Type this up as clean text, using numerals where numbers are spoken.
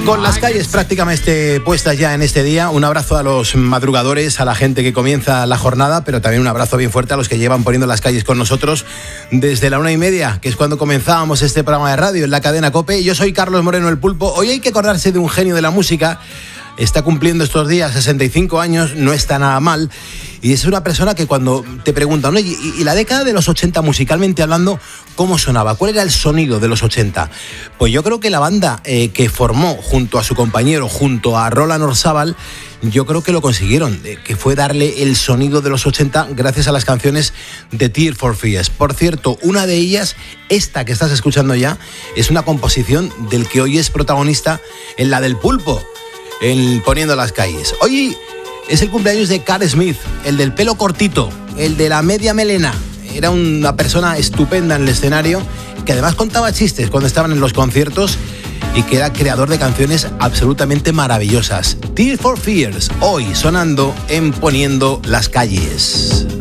Con las calles prácticamente puestas ya en este día, un abrazo a los madrugadores, a la gente que comienza la jornada, pero también un abrazo bien fuerte a los que llevan poniendo las calles con nosotros desde la 1:30, que es cuando comenzábamos este programa de radio en la cadena COPE. Yo soy Carlos Moreno, el Pulpo. Hoy hay que acordarse de un genio de la música. Está cumpliendo estos días 65 años, no está nada mal. Y es una persona que cuando te preguntan, oye, ¿y la década de los 80 musicalmente hablando, cómo sonaba? ¿Cuál era el sonido de los 80? Pues yo creo que la banda que formó junto a su compañero, junto a Roland Orzabal, yo creo que lo consiguieron, que fue darle el sonido de los 80 gracias a las canciones de Tears for Fears. Por cierto, una de ellas, esta que estás escuchando ya, es una composición del que hoy es protagonista en la del Pulpo, en Poniendo las Calles. Hoy es el cumpleaños de Carl Smith, el del pelo cortito, el de la media melena. Era una persona estupenda en el escenario, que además contaba chistes cuando estaban en los conciertos y que era creador de canciones absolutamente maravillosas. Tears for Fears, hoy sonando en Poniendo las Calles.